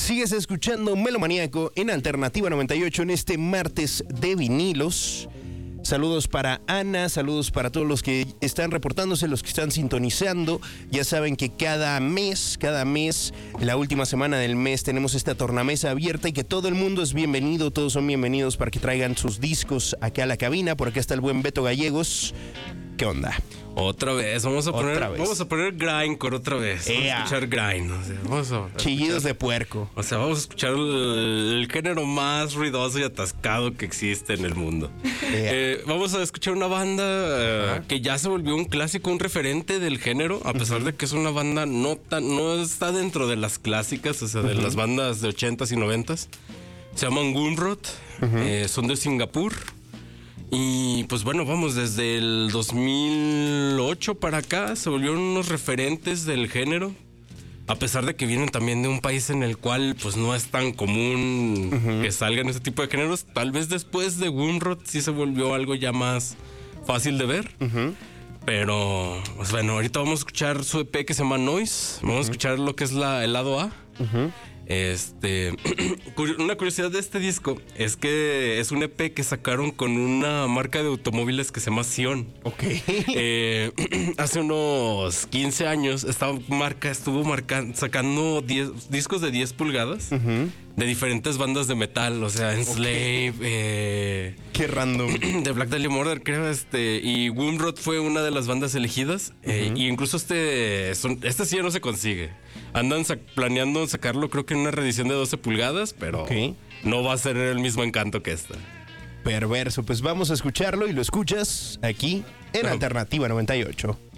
Sigues escuchando Melomaníaco en Alternativa 98 en este martes de vinilos. Saludos para Ana, saludos para todos los que están reportándose, los que están sintonizando. Ya saben que cada mes, la última semana del mes, tenemos esta tornamesa abierta y que todo el mundo es bienvenido, todos son bienvenidos para que traigan sus discos acá a la cabina. Por acá está el buen Beto Gallegos. ¿Qué onda? Otra vez, vamos a poner grindcore otra vez. Vamos a escuchar grind. O sea, chillidos de puerco. O sea, vamos a escuchar el género más ruidoso y atascado que existe en el mundo. Vamos a escuchar una banda que ya se volvió un clásico, un referente del género, a pesar de que es una banda no está dentro de las clásicas, o sea, de las bandas de 80s y 90s. Se llaman Gumroad, son de Singapur. Y pues bueno, vamos, desde el 2008 para acá se volvieron unos referentes del género. A pesar de que vienen también de un país en el cual pues no es tan común que salgan ese tipo de géneros. Tal vez después de Gumroad sí se volvió algo ya más fácil de ver. Pero pues bueno, ahorita vamos a escuchar su EP que se llama Noise. Vamos a escuchar lo que es el lado A. Una curiosidad de este disco es que es un EP que sacaron con una marca de automóviles que se llama Sion. Ok. Hace unos 15 años esta marca estuvo sacando discos de 10 pulgadas de diferentes bandas de metal, o sea, Enslaved, qué random. de Black Dahlia Murder, creo, y Gumroad fue una de las bandas elegidas, y incluso este sí ya no se consigue. Andan planeando sacarlo, creo que en una reedición de 12 pulgadas, pero no va a ser el mismo encanto que esta. Perverso, pues vamos a escucharlo y lo escuchas aquí en Alternativa 98.